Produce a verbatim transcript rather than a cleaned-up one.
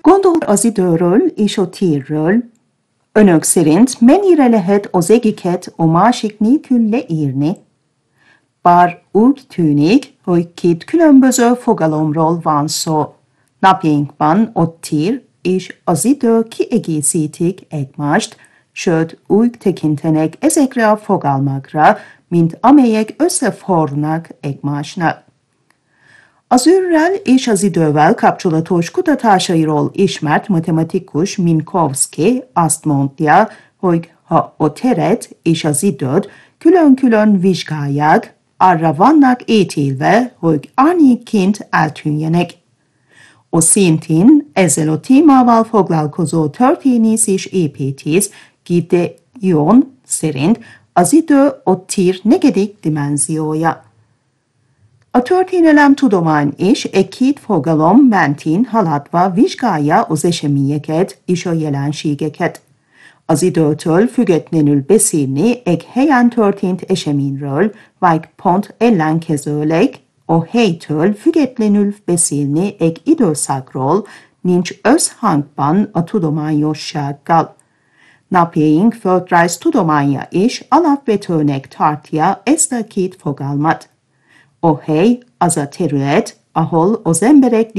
Gondol az időről és a térről. Önök szerint mennyire lehet az egyiket a másik nélkül leírni? Bár úgy tűnik, hogy két különböző fogalomról van szó. Napjainkban a tér és az idő kiegészítik egymást, sőt úgy tekintenek ezekre a fogalmakra, mint amelyek összeforrnak egymásnak. Az űrrel és az idővel kapcsolatos kutatásairól ismert matematikus Minkowski azt mondja, hogy ha a teret és az időt külön-külön vizsgálják, arra vannak ítélve, hogy árnyékként eltűnjenek. A szintén ezzel a témával foglalkozó történész és építész Gideon szerint az idő a tér negyedik dimenziója. A történelemtudomány is e két fogalom mentén haladva vizsgálja az eseményeket és a jelenségeket. Az időtől függetlenül beszélni egy helyen történt eseményről, vagy pont ellenkezőleg a helytől függetlenül beszélni egy időszakról nincs összhangban a tudományossággal. Napjaink földrajz tudománya is alapvetőnek tartja ezt a két fogalmat. A hely az a terület, ahol az emberek